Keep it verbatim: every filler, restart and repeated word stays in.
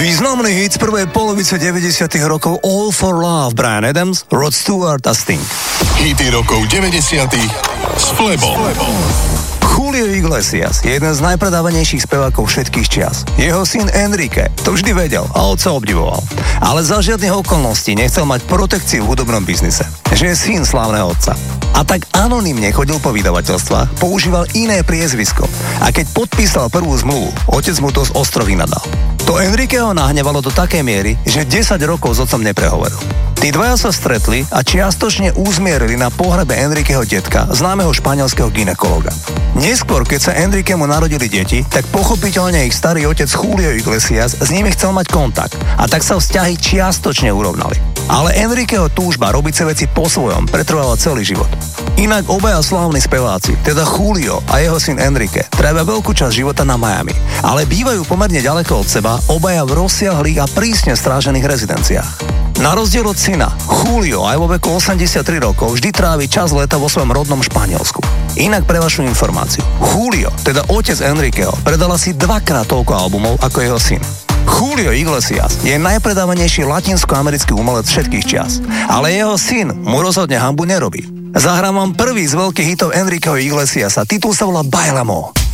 Významný hit z prvej polovice deväťdesiatych rokov All for Love, Bryan Adams, Rod Stewart a Sting. Hity rokov deväťdesiatych s Flebom. Julio Iglesias je jeden z najpredávanejších spevákov všetkých čias. Jeho syn Enrique to vždy vedel a otca obdivoval. Ale za žiadnych okolností nechcel mať protekciu v hudobnom biznise. Že je syn slávneho otca. A tak anonymne chodil po vydavateľstvách, používal iné priezvisko. A keď podpísal prvú zmluvu, otec mu to z ostro vynadal. To Enriqueho nahnevalo do takej miery, že desať rokov s otcom neprehovoril. Tí dvaja sa stretli a čiastočne uzmierili na pohrebe Enriqueho detka, známeho španielského gynekologa. Neskôr, keď sa Enriquemu narodili deti, tak pochopiteľne ich starý otec Julio Iglesias s nimi chcel mať kontakt a tak sa vzťahy čiastočne urovnali. Ale Enriqueho túžba robiť si veci po svojom pretrvala celý život. Inak obaja slávni speváci, teda Julio a jeho syn Enrique, trávia veľkú časť života na Miami, ale bývajú pomerne ďaleko od seba, obaja v rozsiahlých a prísne strážených rezidenciách. Na rozdiel od syna, Julio aj vo veku osemdesiattri rokov vždy trávi čas leta vo svojom rodnom Španielsku. Inak pre vašu informáciu, Julio, teda otec Enriqueho, predal asi dvakrát toľko albumov ako jeho syn. Julio Iglesias je najpredávanejší latinskoamerický umelec všetkých čias, ale jeho syn mu rozhodne hanbu nerobí. Zahrám vám prvý z veľkých hitov Enriqueho Iglesiasa, titul sa volá Bailamo.